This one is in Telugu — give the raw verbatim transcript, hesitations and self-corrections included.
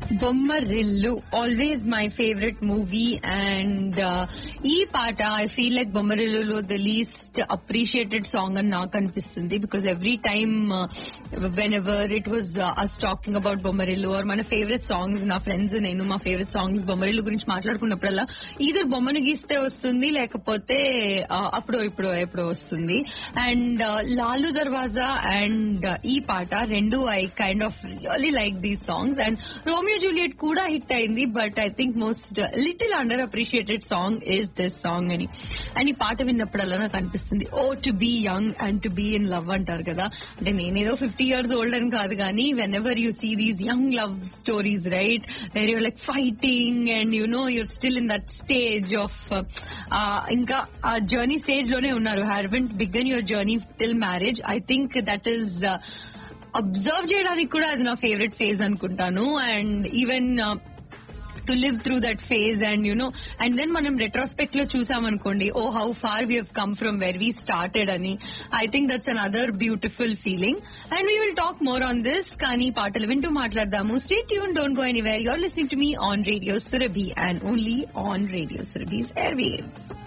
Bommarillu always my favourite movie and ఈ పాట I feel like బొమ్మరిల్లులో the least appreciated song అని నాకు అనిపిస్తుంది because every time when ever it was us talking about Bommarillu are మన ఫేవరెట్ సాంగ్స్ నా ఫ్రెండ్స్ నేను మా ఫేవరెట్ సాంగ్స్ బొమ్మరిల్లు గురించి మాట్లాడుకున్నప్పుడల్లా ఈధర్ బొమ్మను గీస్తే వస్తుంది లేకపోతే అప్పుడో ఇప్పుడో ఎప్పుడో వస్తుంది అండ్ లాలు దర్వాజా అండ్ ఈ పాట రెండు I kind of really like these songs and Romeo Juliet కూడా హిట్ అయింది but I think most little under appreciated song is this song అని అండ్ ఈ పాట విన్నప్పుడల్లా నాకు అనిపిస్తుంది ఓ to be young and to be in love అంటారు కదా అంటే నేనేదో ఫిఫ్టీ ఇయర్స్ ఓల్డ్ అని కాదు కానీ when ever you see these young love stories right where you're like fighting and you know your still in that stage of ఇంకా ఆ జర్నీ స్టేజ్ లోనే ఉన్నారు haven't began your journey till marriage I think that is observe చేయడానికి కూడా అది నా ఫేవరెట్ ఫేజ్ అనుకుంటాను and even to live through that phase and you know and then మనం రెట్రోస్పెక్ట్ లో చూసామనుకోండి oh how far we have come from where we started అని I think that's an other beautiful feeling and we will talk more on this కానీ పాటలు వింటూ మాట్లాడదాము stay tune don't go anywhere you are listening to me on radio Surabhi and only on radio సురభిస్ air waves